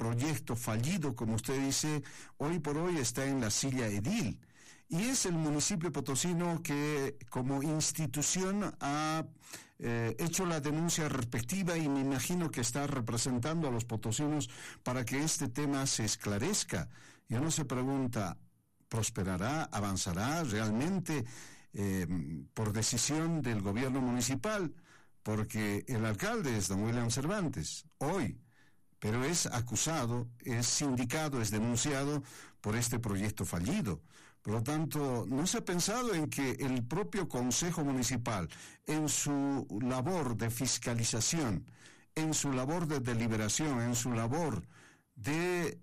proyecto fallido, como usted dice, hoy por hoy está en la silla edil. Y es el municipio potosino que como institución ha hecho la denuncia respectiva y me imagino que está representando a los potosinos para que este tema se esclarezca. Y uno se pregunta, ¿prosperará, avanzará realmente por decisión del gobierno municipal? Porque el alcalde es don William Cervantes, hoy, pero es acusado, es sindicado, es denunciado por este proyecto fallido. Por lo tanto, no se ha pensado en que el propio Consejo Municipal, en su labor de fiscalización, en su labor de deliberación, en su labor de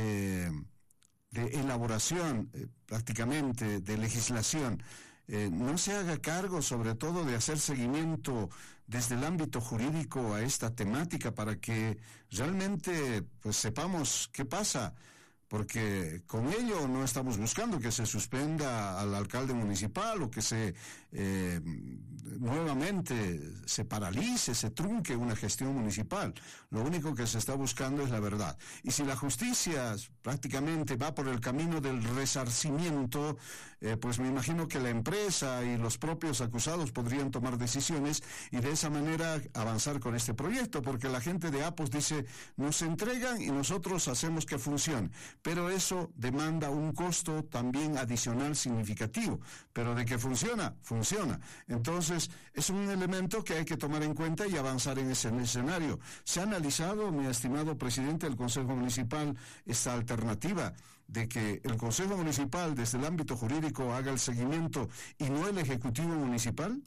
elaboración, prácticamente, de legislación, no se haga cargo sobre todo de hacer seguimiento desde el ámbito jurídico a esta temática para que realmente pues sepamos qué pasa, porque con ello no estamos buscando que se suspenda al alcalde municipal o que se nuevamente se paralice, se trunque una gestión municipal. Lo único que se está buscando es la verdad. Y si la justicia prácticamente va por el camino del resarcimiento, pues me imagino que la empresa y los propios acusados podrían tomar decisiones y de esa manera avanzar con este proyecto, porque la gente de Apos dice, nos entregan y nosotros hacemos que funcione. Pero eso demanda un costo también adicional significativo. Pero de que funciona, funciona. Entonces, es un elemento que hay que tomar en cuenta y avanzar en ese escenario. ¿Se ha analizado, mi estimado presidente del Consejo Municipal, esta alternativa de que el Consejo Municipal, desde el ámbito jurídico, haga el seguimiento y no el Ejecutivo Municipal?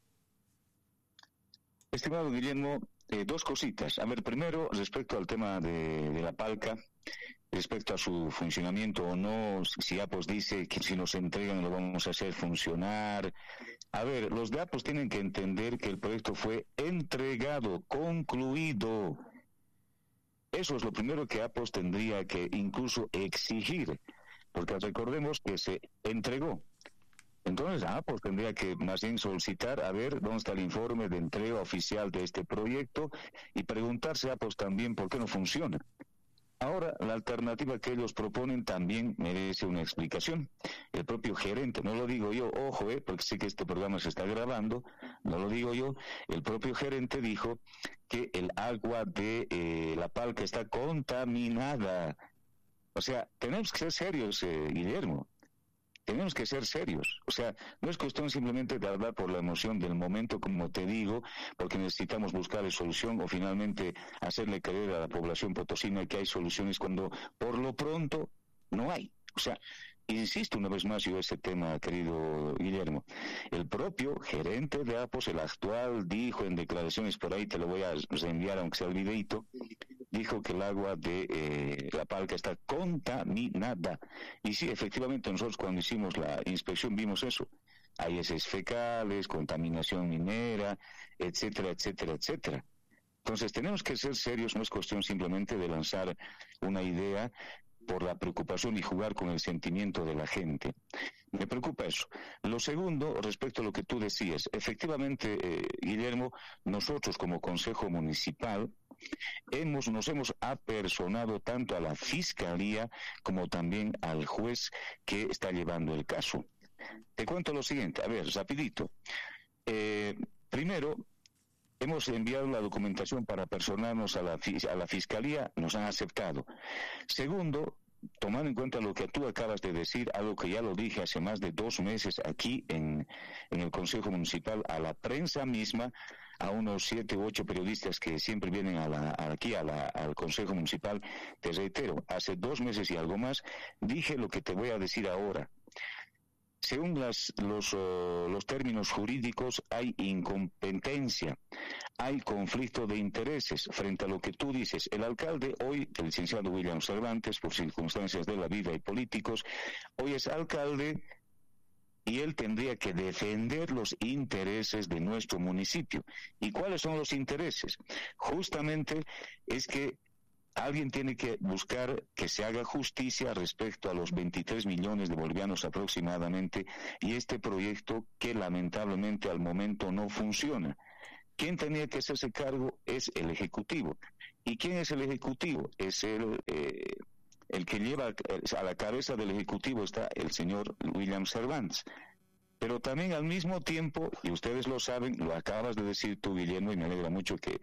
Estimado Guillermo, dos cositas. A ver, primero, respecto al tema de la Palca, respecto a su funcionamiento o no, si Apos dice que si nos entregan lo vamos a hacer funcionar. A ver, los de Apos tienen que entender que el proyecto fue entregado, concluido. Eso es lo primero que Apos tendría que incluso exigir, porque recordemos que se entregó. Entonces, Apos tendría que más bien solicitar a ver dónde está el informe de entrega oficial de este proyecto y preguntarse a Apos también por qué no funciona. Ahora, la alternativa que ellos proponen también merece una explicación. El propio gerente, no lo digo yo, ojo, porque sé que este programa se está grabando, no lo digo yo, el propio gerente dijo que el agua de la Palca está contaminada. O sea, tenemos que ser serios, Guillermo. Tenemos que ser serios. O sea, no es cuestión simplemente de hablar por la emoción del momento, como te digo, porque necesitamos buscar solución o finalmente hacerle creer a la población potosina que hay soluciones cuando por lo pronto no hay. O sea, insisto una vez más yo ese tema, querido Guillermo. El propio gerente de Apos, el actual, dijo en declaraciones, por ahí te lo voy a reenviar aunque sea el videito, dijo que el agua de la Palca está contaminada. Y sí, efectivamente, nosotros cuando hicimos la inspección vimos eso. Hay heces fecales, contaminación minera, etcétera, etcétera, etcétera. Entonces tenemos que ser serios, no es cuestión simplemente de lanzar una idea por la preocupación y jugar con el sentimiento de la gente. Me preocupa eso. Lo segundo, respecto a lo que tú decías, efectivamente, Guillermo, nosotros como Consejo Municipal nos hemos apersonado tanto a la Fiscalía como también al juez que está llevando el caso. Te cuento lo siguiente, a ver, rapidito. Primero, hemos enviado la documentación para personarnos a la Fiscalía, nos han aceptado. Segundo, tomando en cuenta lo que tú acabas de decir, algo que ya lo dije hace más de 2 meses aquí en el Consejo Municipal, a la prensa misma, a unos 7 u 8 periodistas que siempre vienen al Consejo Municipal, te reitero, hace 2 meses y algo más, dije lo que te voy a decir ahora. Según los términos jurídicos, hay incompetencia, hay conflicto de intereses frente a lo que tú dices. El alcalde hoy, el licenciado William Cervantes, por circunstancias de la vida y políticos, hoy es alcalde y él tendría que defender los intereses de nuestro municipio. ¿Y cuáles son los intereses? Justamente es que alguien tiene que buscar que se haga justicia respecto a los 23 millones de bolivianos aproximadamente y este proyecto que lamentablemente al momento no funciona. ¿Quién tenía que hacerse cargo? Es el Ejecutivo. ¿Y quién es el Ejecutivo? Es el que lleva a la cabeza del Ejecutivo está el señor William Cervantes. Pero también al mismo tiempo, y ustedes lo saben, lo acabas de decir tú, Guillermo, y me alegra mucho que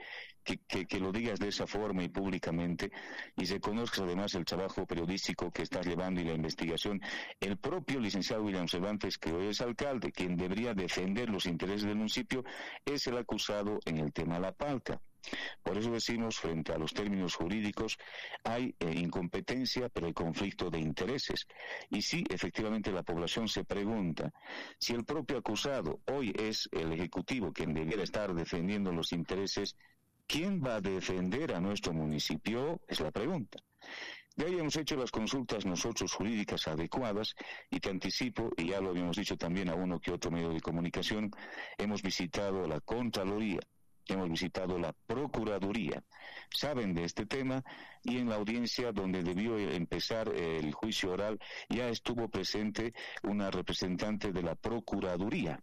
lo digas de esa forma y públicamente, y se conozca además el trabajo periodístico que estás llevando y la investigación. El propio licenciado William Cervantes, que hoy es alcalde, quien debería defender los intereses del municipio, es el acusado en el tema de la Palca. Por eso decimos, frente a los términos jurídicos, hay incompetencia, pero hay conflicto de intereses. Y sí, efectivamente, la población se pregunta, si el propio acusado hoy es el Ejecutivo quien debiera estar defendiendo los intereses, ¿quién va a defender a nuestro municipio? Es la pregunta. Ya habíamos hecho las consultas nosotros jurídicas adecuadas y te anticipo, y ya lo habíamos dicho también a uno que otro medio de comunicación, hemos visitado la Contraloría, hemos visitado la Procuraduría, saben de este tema, y en la audiencia donde debió empezar el juicio oral ya estuvo presente una representante de la Procuraduría.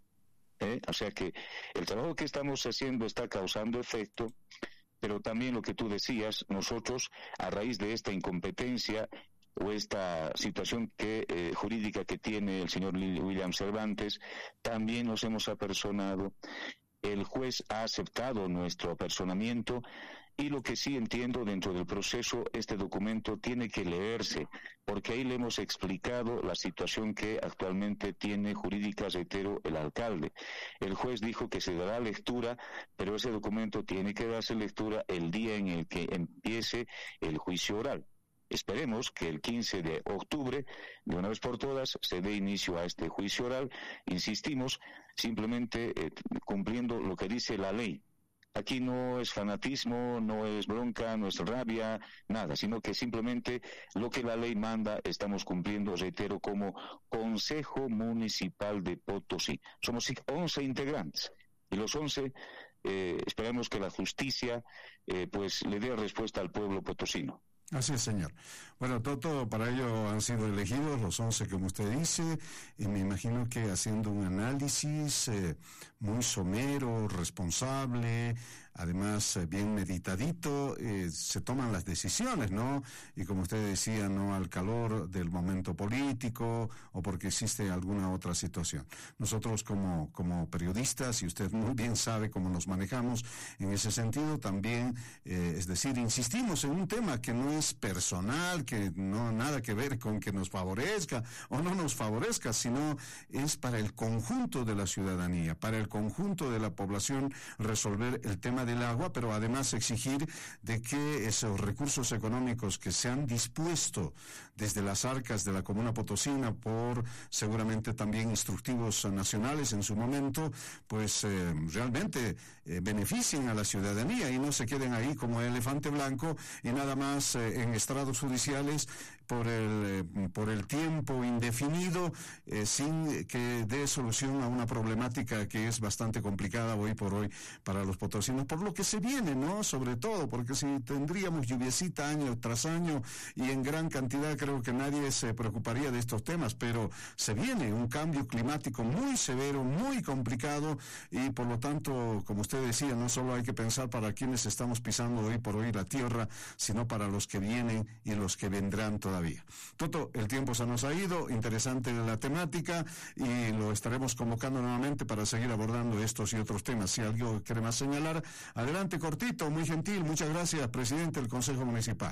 O sea que el trabajo que estamos haciendo está causando efecto, pero también lo que tú decías, nosotros a raíz de esta incompetencia o esta situación jurídica que tiene el señor William Cervantes, también nos hemos apersonado. El juez ha aceptado nuestro apersonamiento y lo que sí entiendo dentro del proceso, este documento tiene que leerse, porque ahí le hemos explicado la situación que actualmente tiene jurídica, reitero, el alcalde. El juez dijo que se dará lectura, pero ese documento tiene que darse lectura el día en el que empiece el juicio oral. Esperemos que el 15 de octubre, de una vez por todas, se dé inicio a este juicio oral. Insistimos, simplemente cumpliendo lo que dice la ley. Aquí no es fanatismo, no es bronca, no es rabia, nada, sino que simplemente lo que la ley manda estamos cumpliendo, reitero, como Consejo Municipal de Potosí. Somos 11 integrantes y los 11 esperamos que la justicia pues le dé respuesta al pueblo potosino. Así es, señor. Bueno, todo para ello han sido elegidos los 11, como usted dice, y me imagino que haciendo un análisis muy somero, responsable, además bien meditadito, se toman las decisiones, ¿no? Y como usted decía, no al calor del momento político o porque existe alguna otra situación. Nosotros como periodistas, y usted muy bien sabe cómo nos manejamos en ese sentido, también, es decir, insistimos en un tema que no es personal, que no nada que ver con que nos favorezca o no nos favorezca, sino es para el conjunto de la ciudadanía, para el conjunto de la población resolver el tema del agua, pero además exigir de que esos recursos económicos que se han dispuesto desde las arcas de la Comuna Potosina por seguramente también instructivos nacionales en su momento, pues realmente beneficien a la ciudadanía y no se queden ahí como elefante blanco y nada más en estrados judiciales por el tiempo indefinido, sin que dé solución a una problemática que es bastante complicada hoy por hoy para los potosinos, por lo que se viene, ¿no? Sobre todo, porque si tendríamos lluviecita año tras año y en gran cantidad, creo que nadie se preocuparía de estos temas, pero se viene un cambio climático muy severo, muy complicado, y por lo tanto, como usted decía, no solo hay que pensar para quienes estamos pisando hoy por hoy la tierra, sino para los que vienen y los que vendrán todavía. Toto, el tiempo se nos ha ido, interesante la temática y lo estaremos convocando nuevamente para seguir abordando estos y otros temas. Si algo quiere más señalar, adelante, cortito, muy gentil. Muchas gracias, presidente del Consejo Municipal.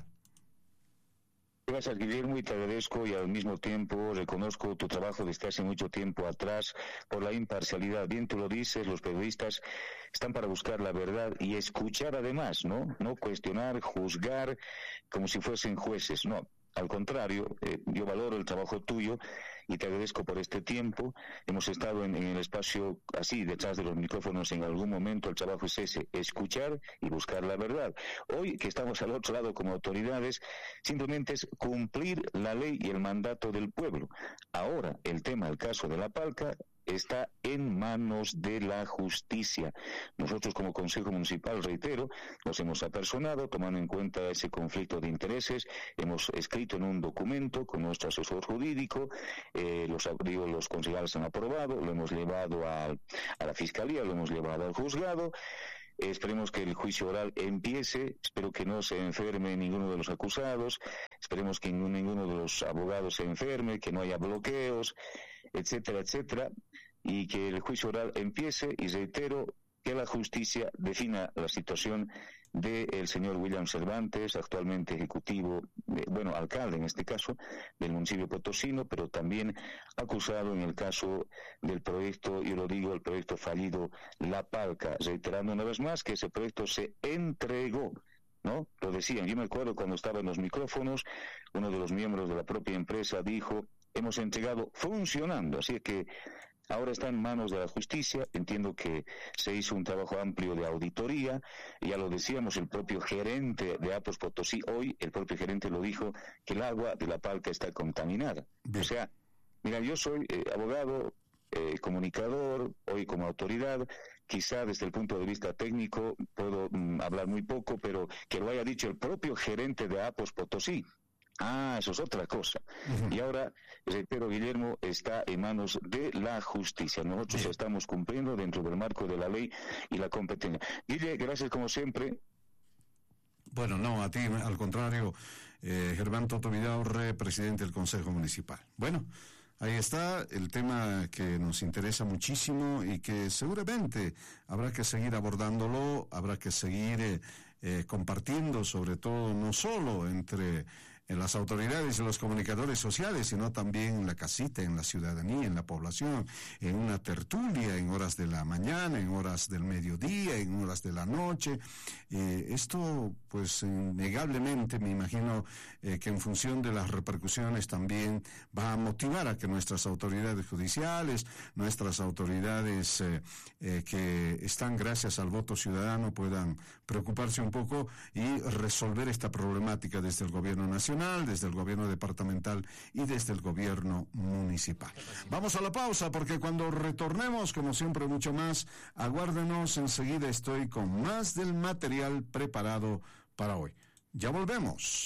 Gracias, Guillermo, y te agradezco y al mismo tiempo reconozco tu trabajo desde hace mucho tiempo atrás por la imparcialidad. Bien tú lo dices, los periodistas están para buscar la verdad y escuchar además, ¿no? No cuestionar, juzgar como si fuesen jueces, no. Al contrario, yo valoro el trabajo tuyo y te agradezco por este tiempo. Hemos estado en el espacio así, detrás de los micrófonos en algún momento. El trabajo es ese, escuchar y buscar la verdad. Hoy que estamos al otro lado como autoridades, simplemente es cumplir la ley y el mandato del pueblo. Ahora, el tema, el caso de la Palca, está en manos de la justicia. Nosotros como Consejo Municipal, reitero, nos hemos apersonado tomando en cuenta ese conflicto de intereses, hemos escrito en un documento con nuestro asesor jurídico, los concejales han aprobado, lo hemos llevado a la Fiscalía, lo hemos llevado al juzgado, Esperemos que el juicio oral empiece, espero que no se enferme ninguno de los acusados, esperemos que ninguno de los abogados se enferme, que no haya bloqueos, etcétera, etcétera, y que el juicio oral empiece, y reitero que la justicia defina la situación del señor William Cervantes, actualmente ejecutivo, alcalde en este caso, del municipio potosino, pero también acusado en el caso del proyecto, yo lo digo, el proyecto fallido La Palca, reiterando una vez más que ese proyecto se entregó, ¿no? Lo decían, yo me acuerdo cuando estaba en los micrófonos, uno de los miembros de la propia empresa dijo, hemos entregado funcionando, así que ahora está en manos de la justicia. Entiendo que se hizo un trabajo amplio de auditoría, ya lo decíamos, el propio gerente de Apos Potosí, hoy el propio gerente lo dijo, que el agua de La Palca está contaminada. Bien. O sea, mira, yo soy abogado, comunicador, hoy como autoridad, quizá desde el punto de vista técnico puedo hablar muy poco, pero que lo haya dicho el propio gerente de Apos Potosí. Eso es otra cosa. Uh-huh. Y ahora, reitero, Guillermo, está en manos de la justicia. Nosotros estamos cumpliendo dentro del marco de la ley y la competencia. Guille, gracias como siempre. Bueno, no, a ti, al contrario, Germán Toto Vidaurre, presidente del Consejo Municipal. Bueno, ahí está el tema que nos interesa muchísimo y que seguramente habrá que seguir abordándolo, habrá que seguir compartiendo, sobre todo, no solo entre las autoridades y los comunicadores sociales, sino también en la casita, en la ciudadanía, en la población, en una tertulia, en horas de la mañana, en horas del mediodía, en horas de la noche. Esto, pues, innegablemente, me imagino que en función de las repercusiones también va a motivar a que nuestras autoridades judiciales, nuestras autoridades que están gracias al voto ciudadano puedan preocuparse un poco y resolver esta problemática desde el gobierno nacional, desde el gobierno departamental y desde el gobierno municipal. Vamos a la pausa porque cuando retornemos, como siempre, mucho más, aguárdenos, enseguida estoy con más del material preparado para hoy. Ya volvemos.